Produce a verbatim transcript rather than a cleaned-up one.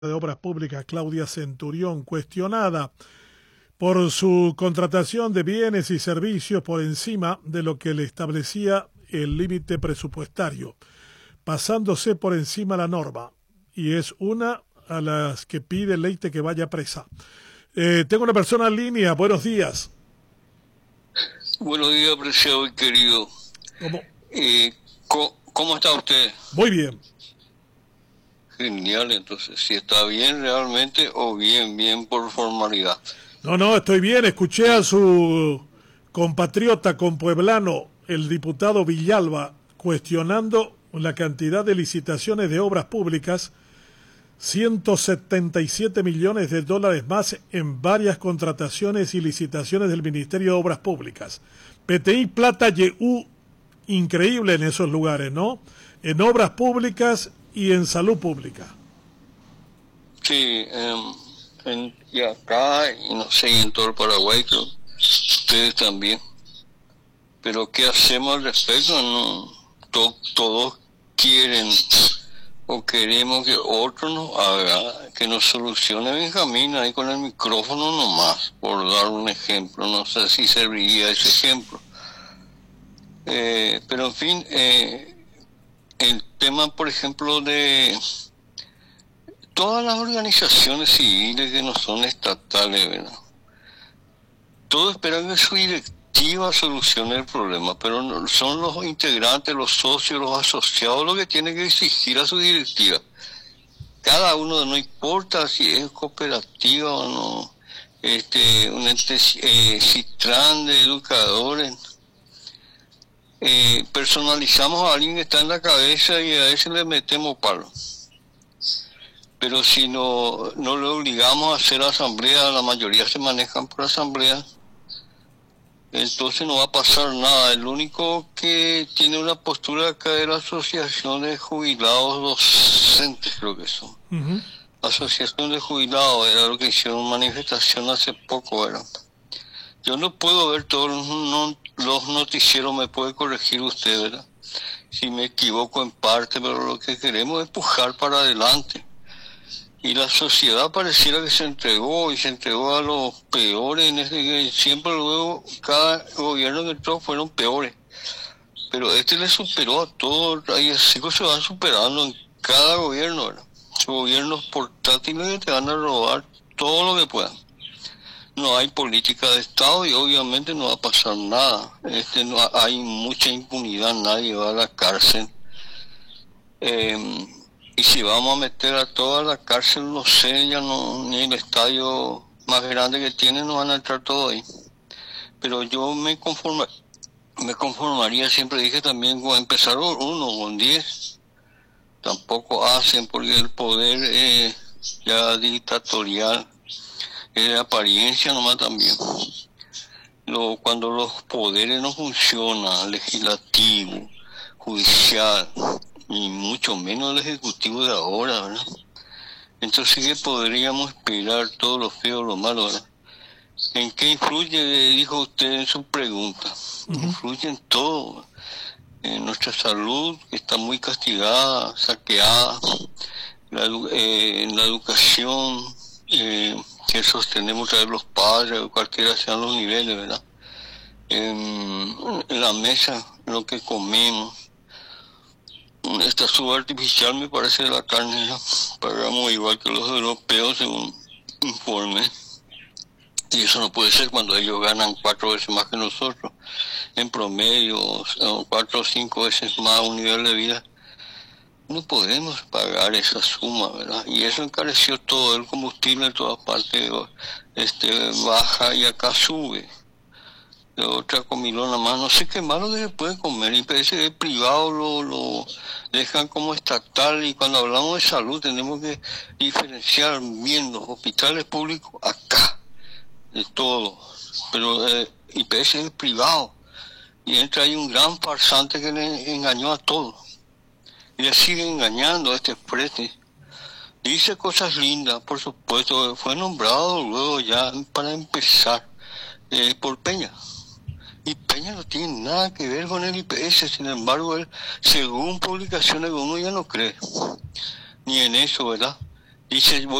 de Obras Públicas, Claudia Centurión, cuestionada por su contratación de bienes y servicios por encima de lo que le establecía el límite presupuestario, pasándose por encima la norma, y es una a las que pide Leite que vaya presa. Eh, tengo una persona en línea, buenos días. Buenos días, apreciado y querido. ¿Cómo? Eh, ¿cómo, ¿Cómo está usted? Muy bien. Genial, entonces, si está bien realmente o bien, bien por formalidad. No, no, estoy bien. Escuché a su compatriota compueblano, el diputado Villalba, cuestionando la cantidad de licitaciones de obras públicas, ciento setenta y siete millones de dólares más en varias contrataciones y licitaciones del Ministerio de Obras Públicas. P T I plata Y U increíble en esos lugares, ¿no? En obras públicas y en salud pública. Sí, um, en, y acá, y no sé, en todo el Paraguay, creo, ustedes también. Pero ¿qué hacemos al respecto? No, to, todos quieren o queremos que otro nos haga, que nos solucione. Benjamín ahí con el micrófono nomás, por dar un ejemplo. No sé si serviría ese ejemplo. Eh, pero en fin, eh, el tema, por ejemplo, de todas las organizaciones civiles que no son estatales, ¿verdad? Todos esperan que su directiva solucione el problema, pero no, son los integrantes, los socios, los asociados los que tienen que exigir a su directiva. Cada uno, no importa si es cooperativa o no, este, un ente, eh, Citran de educadores. Eh, personalizamos a alguien que está en la cabeza y a ese le metemos palo. Pero si no, no le obligamos a hacer asamblea, la mayoría se manejan por asamblea, entonces no va a pasar nada. El único que tiene una postura acá es la Asociación de Jubilados Docentes, creo que son. Uh-huh. Asociación de Jubilados, era lo que hicieron manifestación hace poco, ¿verdad? Yo no puedo ver todos los, no, los noticieros, me puede corregir usted, ¿verdad? Si me equivoco en parte, pero lo que queremos es empujar para adelante. Y la sociedad pareciera que se entregó y se entregó a los peores, en ese, siempre luego cada gobierno que entró fueron peores. Pero este le superó a todos, y así que se van superando en cada gobierno, ¿verdad? Gobiernos portátiles que te van a robar todo lo que puedan. No hay política de Estado y obviamente no va a pasar nada. Este, no hay mucha impunidad, nadie va a la cárcel. Eh, y si vamos a meter a toda la cárcel, no sé, ya no, ni el estadio más grande que tiene no van a entrar todos ahí. Pero yo me conforma, me conformaría, siempre dije también, con empezar con uno, con diez. Tampoco hacen porque el poder eh, ya dictatorial es de apariencia nomás también. Lo, cuando los poderes no funcionan, legislativo, judicial, y mucho menos el ejecutivo de ahora, ¿verdad? Entonces, ¿qué podríamos esperar? Todo lo feo, lo malo, ¿verdad? ¿En qué influye, dijo usted en su pregunta? Uh-huh. Influye en todo. En nuestra salud, que está muy castigada, saqueada, la, eh, en la educación, eh, que sostenemos a través de los padres, o cualquiera sean los niveles, ¿verdad? En, en la mesa, en lo que comemos. Esta suba artificial me parece de la carne, ¿no? Pagamos igual que los europeos según informe. Y eso no puede ser cuando ellos ganan cuatro veces más que nosotros. En promedio, cuatro o cinco veces más un nivel de vida. No podemos pagar esa suma, ¿verdad? Y eso encareció todo, el combustible en todas partes este, baja y acá sube. De otra comilona más, no sé qué malo que se puede comer, y parece que el privado lo, lo dejan como estatal, y cuando hablamos de salud tenemos que diferenciar bien los hospitales públicos acá, de todo, pero eh, I P S es privado, y entra ahí un gran farsante que le engañó a todos. Y le sigue engañando a este frente. Dice cosas lindas, por supuesto, fue nombrado luego ya para empezar eh, por Peña. Y Peña no tiene nada que ver con el I P S, sin embargo, él, según publicaciones que uno ya no cree, ni en eso, ¿verdad? dice